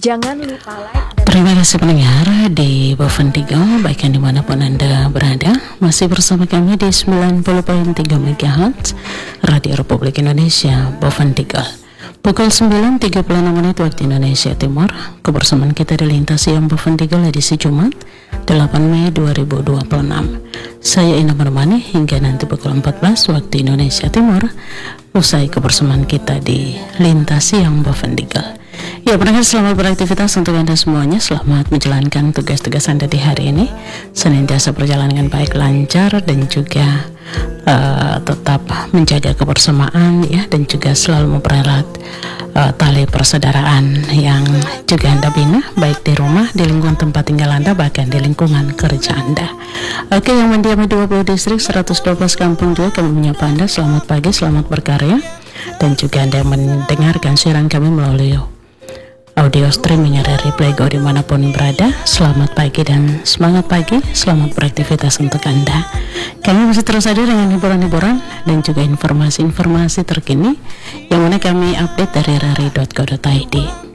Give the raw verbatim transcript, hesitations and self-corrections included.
Jangan lupa like dan Terima kasih pendengar di Bovendigel, baik yang dimanapun Anda berada. Masih bersama kami di sembilan puluh koma tiga megahertz Radio Republik Indonesia Bovendigel. Pukul sembilan tiga puluh enam menit waktu Indonesia Timur. Kebersamaan kita di Lintas Siang Bovendigel edisi Jumat delapan Mei dua ribu dua puluh enam. Saya Ina menemani hingga nanti pukul empat belas waktu Indonesia Timur. Usai kebersamaan kita di Lintas Siang Bovendigel. Ya, pendengar, selamat beraktivitas untuk Anda semuanya. Selamat menjalankan tugas-tugas Anda di hari ini. Senantiasa berjalan dengan baik, lancar, dan juga uh, tetap menjaga kebersamaan, ya, dan juga selalu mempererat uh, tali persaudaraan yang juga Anda bina, baik di rumah, di lingkungan tempat tinggal Anda, bahkan di lingkungan kerja Anda. Oke, yang mendiami dua puluh distrik, seratus dua belas kampung juga kami menyapa Anda. Selamat pagi, selamat berkarya. Dan juga Anda yang mendengarkan siaran kami melalui audio streaming dari Playgo dimanapun berada. Selamat pagi dan semangat pagi. Selamat beraktivitas untuk Anda. Kami masih terus hadir dengan hiburan-hiburan dan juga informasi-informasi terkini yang mana kami update dari rari dot co dot i d.